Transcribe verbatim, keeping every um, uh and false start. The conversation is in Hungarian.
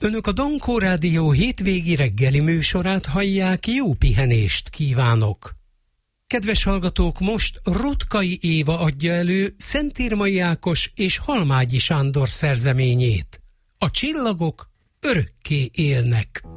Önök a Dankó Rádió hétvégi reggeli műsorát hallják, jó pihenést kívánok! Kedves hallgatók, most Rotkai Éva adja elő Szentírmai Ákos és Halmágyi Sándor szerzeményét. A csillagok örökké élnek.